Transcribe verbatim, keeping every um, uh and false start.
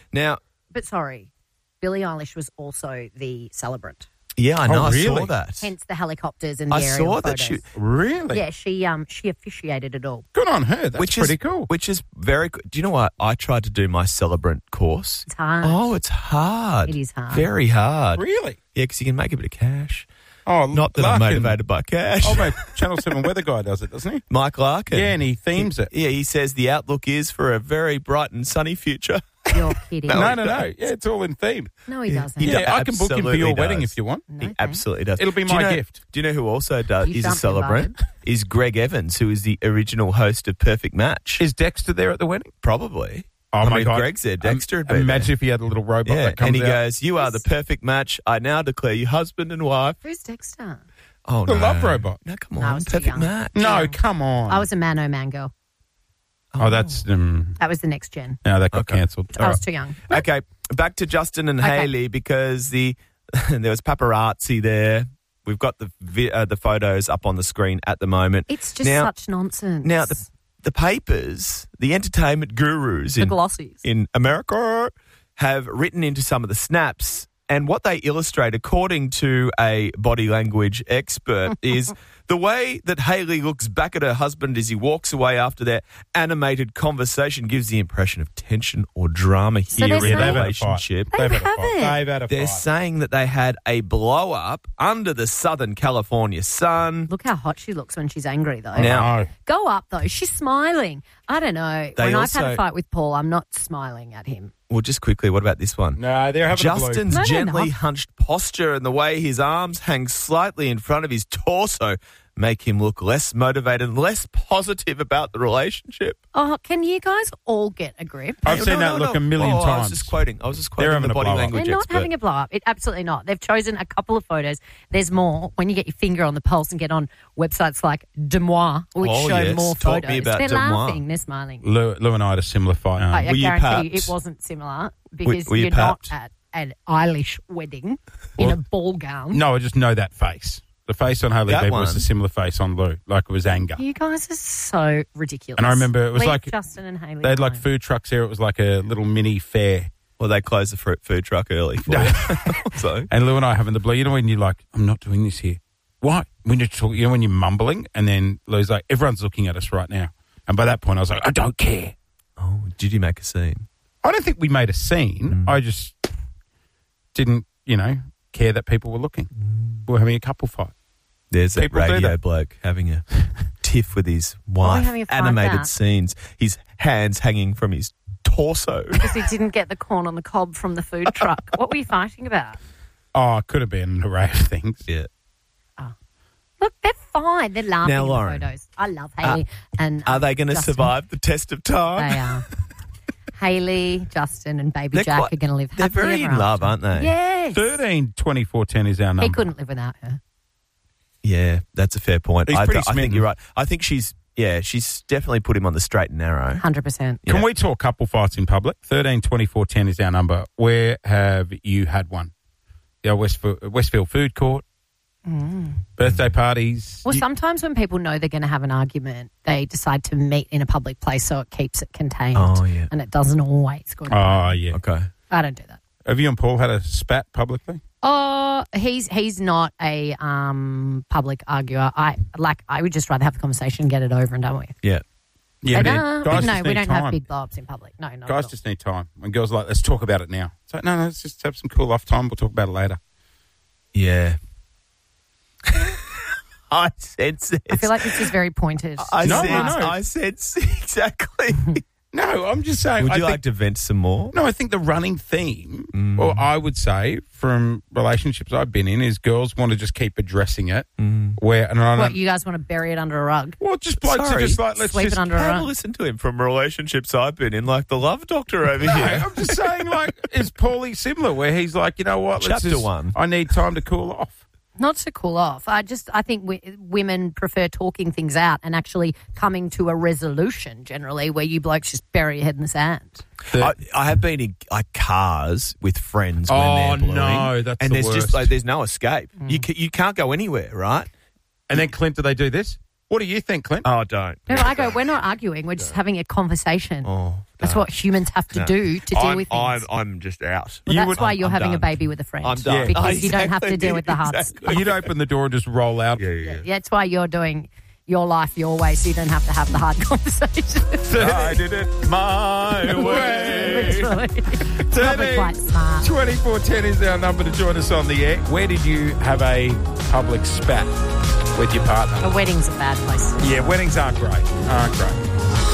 Now, But sorry, Billie Eilish was also the celebrant. yeah, I know. Oh, I really? saw that. Hence the helicopters and the I aerial saw that photos. she, Really? Yeah, she um she officiated it all. Good on her. That's which pretty is cool. Which is very good. Do you know what? I tried to do my celebrant course. It's hard. Oh, it's hard. It is hard. Very hard. Really? Yeah, because you can make a bit of cash. Oh, Not that I'm Larkin. motivated by cash. Oh, mate, Channel seven weather guy does it, doesn't he? Mike Larkin. Yeah, and he themes it. Yeah, he says the outlook is for a very bright and sunny future. You're kidding. No, No, he no, no. Yeah, it's all in theme. No, he doesn't. He Yeah, does. I can book him for Absolutely your wedding does. if you want. No, He thanks. absolutely does. It'll be Do you my know- gift. Do you know who also does You is a stumped me, celebrant? bud. Is Greg Evans, who is the original host of Perfect Match. Is Dexter there at the wedding? Probably. Oh, I my mean, God. Greg's there. Um, Dexter would be there. Imagine if he had a little robot Yeah, that comes and he out. goes, "You are the perfect match. I now declare you husband and wife." Who's Dexter? Oh, The no. love robot. No, come No, I on. was too Perfect young. match. No, Yeah. come on. I was a man, oh man girl. Oh, that's... Um, That was the next gen. no, that got Okay. cancelled. I was too young. Okay, back to Justin and Okay. Hailey because the there was paparazzi there. We've got the vi- uh, the photos up on the screen at the moment. It's just now, such nonsense. Now the the papers, the entertainment gurus the in glossies. in America have written into some of the snaps, and what they illustrate, according to a body language expert, is the way that Hailey looks back at her husband as he walks away after their animated conversation gives the impression of tension or drama So here they're in the saying- relationship. They They've had a haven't. fight. They've had a They're fight. saying that they had a blow up under the Southern California sun. Look how hot she looks when she's angry, though. Now- No. Go up, though. She's smiling. I don't know. They when I've had also- a fight with Paul, I'm not smiling at him. Well, just quickly, what about this one? No, they're having Justin's a No, no, gently no. hunched posture and the way his arms hang slightly in front of his torso make him look less motivated and less positive about the relationship. Oh, can you guys all get a grip? I've seen No, that no, look no. a million Oh, I times. was just quoting. I was just They're quoting having the a body blow-up. language They're not expert. having a blow up. It, absolutely not. They've chosen a couple of photos. There's more when you get your finger on the pulse and get on websites like Demois, which Oh, show yes. more Talk photos. me about They're Demois. laughing. They're smiling. Lou, Lou and I had a similar fight. Um, I, I Were you guarantee you papped? it wasn't similar because were you you're not papped? at an Eilish wedding in Well- a ball gown. no, I just know that face. The face on Hailey That Bieber was one. a similar face on Lou, like it was anger. You guys are so ridiculous. And I remember it was Leave like- Justin and Hailey. They had like alone. food trucks there. It was like a little mini fair. Well, they closed the fruit food truck early for you. so, And Lou and I having the blow. You know when you're like, I'm not doing this here. Why? When you're talking, you know when you're mumbling, and then Lou's like, everyone's looking at us right now. And by that point, I was like, I don't care. oh, did you make a scene? I don't think we made a scene. I just didn't, you know, care that people were looking. We were having a couple fight. There's that People do radio that. bloke having a tiff with his Why are we wife. having a fight Animated about? scenes. His hands hanging from his torso. Because he didn't get the corn on the cob from the food truck. What were you fighting about? Oh, it could have been an array of things. yeah. Look, they're fine. They're laughing Now, in the Lauren, photos. I love Hailey. and Are um, they going to Justin. survive the test of time? They are. Hailey, Justin, and baby They're Jack quite- are going to live They're happily very ever in love, after. aren't they? Yes. thirteen twenty-four ten is our number. He couldn't live without her. Yeah, that's a fair point. He's I, pretty I think smitten. you're right. I think she's, yeah, she's definitely put him on the straight and narrow. one hundred percent. Can Yeah. we talk couple fights in public? thirteen twenty-four ten is our number. Where have you had one? Yeah, Westfield, Westfield Food Court, birthday parties. Well, You- sometimes when people know they're going to have an argument, they decide to meet in a public place so it keeps it contained. Oh, yeah. And it doesn't always go to oh, yeah. Okay. I don't do that. Have you and Paul had a spat publicly? Oh, he's he's not a um, public arguer. I like. I would just rather have the conversation and get it over and done with. Yeah. Yeah, But, but uh, guys no, just we need don't time. have big blow-ups in public. No, no. Guys just need time. When girls are like, let's talk about it now. It's like, no, no, let's just have some cool off time. We'll talk about it later. Yeah. I sense it. I feel like this is very pointed. I No, sense, no, no. I sense exactly. No, I'm just saying. Would I you think, like to vent some more? No, I think the running theme, Mm. or I would say from relationships I've been in, is girls want to just keep addressing it. Mm. Where and I What, don't. you guys want to bury it under a rug? Well, just blokes Sorry. are just like, let's Sweep just. it under a Have a rug. listen to him from relationships I've been in, like the love doctor over No, here. I'm just saying, like, is Paulie similar? Where he's like, you know what? let's Chapter just- one. I need time to cool off. Not to cool off. I just, I think w- women prefer talking things out and actually coming to a resolution generally where you blokes just bury your head in the sand. I, I have been in like cars with friends when Oh, they're blowing, no, that's and the there's worst. just like there's no escape. You ca- you can't go anywhere, right? And then Clint, do they do this? What do you think, Clint? Oh, don't. No, I go, we're not arguing. We're just having a conversation. Oh, That's don't. what humans have to No. do to deal I'm, with I'm, things. I'm just out. Well, You that's would- why I'm- you're I'm having done. a baby with a friend. I'm done. Because you don't have to Exactly, deal with the hard exactly. stuff. You'd open the door and just roll out. Yeah, yeah, yeah. That's why you're doing your life your way, so you don't have to have the hard conversation. I did it my way. Literally. Probably quite smart. twenty-four ten is our number to join us on the air. Where did you have a public spat with your partner? A wedding's a bad place. Yeah, weddings aren't great. Aren't great.